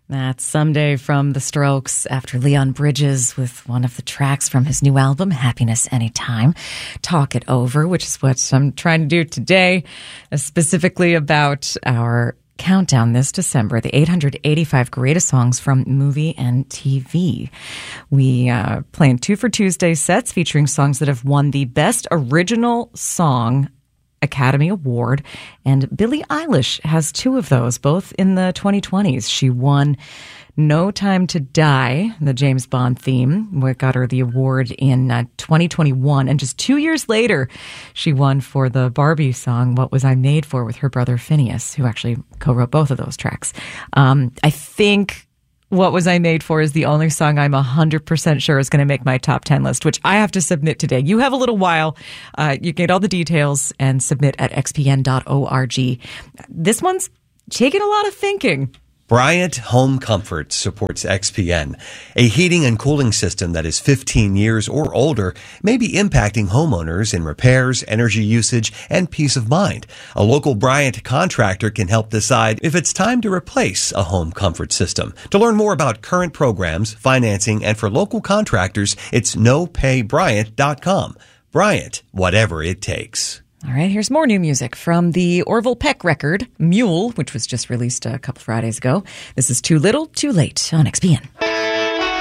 That's Someday from The Strokes after Leon Bridges with one of the tracks from his new album, Happiness Anytime. Talk It Over, which is what I'm trying to do today, specifically about our countdown this December, the 885 greatest songs from movie and TV. We playing 2 for Tuesday sets featuring songs that have won the Best Original Song Academy Award, and Billie Eilish has 2 of those, both in the 2020s. She won No Time to Die, the James Bond theme, what got her the award in 2021, and just 2 years later, she won for the Barbie song, What Was I Made For, with her brother Phineas, who actually co-wrote both of those tracks. I think What Was I Made For is the only song I'm 100% sure is going to make my top 10 list, which I have to submit today. You have a little while. You get all the details and submit at xpn.org. This one's taking a lot of thinking. Bryant Home Comfort supports XPN. A heating and cooling system that is 15 years or older may be impacting homeowners in repairs, energy usage, and peace of mind. A local Bryant contractor can help decide if it's time to replace a home comfort system. To learn more about current programs, financing, and for local contractors, it's nopaybryant.com. Bryant, whatever it takes. All right, here's more new music from the Orville Peck record, Mule, which was just released a couple Fridays ago. This is Too Little, Too Late on XPN.